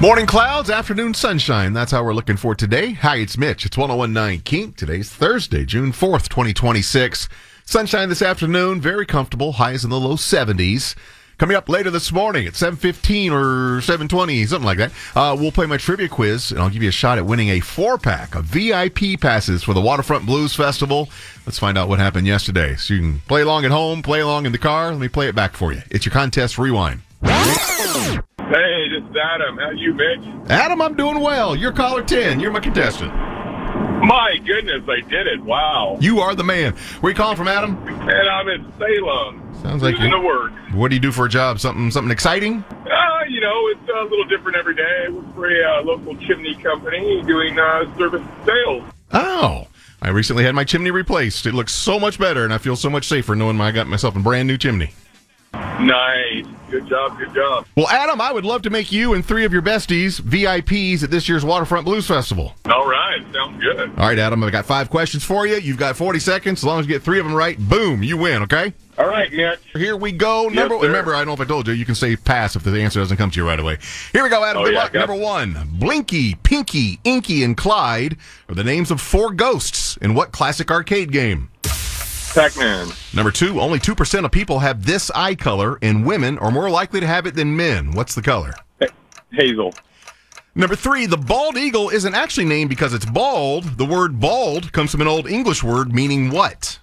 Morning clouds, afternoon sunshine. That's how we're looking for today. Hi, it's Mitch. It's 1019 Kink. Today's Thursday, June 4th, 2026. Sunshine this afternoon, very comfortable. Highs in the low 70s. Coming up later this morning at 7:15 or 7:20, something like that, we'll play my trivia quiz, and I'll give you a shot at winning a 4-pack of VIP passes for the Waterfront Blues Festival. Let's find out what happened yesterday. So you can play along at home, play along in the car. Let me play it back for you. It's your contest rewind. Hey, this is Adam. How you, Mitch? Adam, I'm doing well. You're caller 10. You're my contestant. My goodness, I did it. Wow. You are the man. Where you calling from, Adam? And I'm in Salem. Sounds like you. you. The work. What do you do for a job? Something exciting? It's a little different every day. I work for a local chimney company doing service sales. Oh. I recently had my chimney replaced. It looks so much better, and I feel so much safer knowing I got myself a brand new chimney. Nice. Good job, good job. Well, Adam, I would love to make you and 3 of your besties VIPs at this year's Waterfront Blues Festival. All right. Sounds good. All right, Adam, I've got 5 questions for you. You've got 40 seconds. As long as you get 3 of them right, boom, you win, okay? All right, Mitch. Here we go. Remember, I don't know if I told you, you can say pass if the answer doesn't come to you right away. Here we go, Adam. Good luck. Number 1, Blinky, Pinky, Inky, and Clyde are the names of 4 ghosts in what classic arcade game? Pac-Man. Number 2, only 2% of people have this eye color, and women are more likely to have it than men. What's the color? Hazel. Number 3, the bald eagle isn't actually named because it's bald. The word bald comes from an old English word meaning what?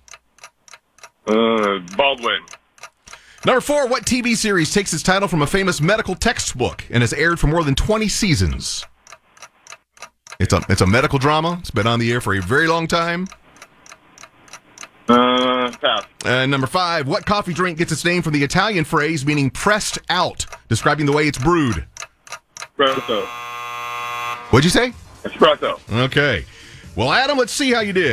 Baldwin. Number 4, what TV series takes its title from a famous medical textbook and has aired for more than 20 seasons? It's a medical drama. It's been on the air for a very long time. Pass. Number 5, what coffee drink gets its name from the Italian phrase meaning pressed out, describing the way it's brewed? Espresso. What'd you say? Espresso. Okay. Well, Adam, let's see how you did.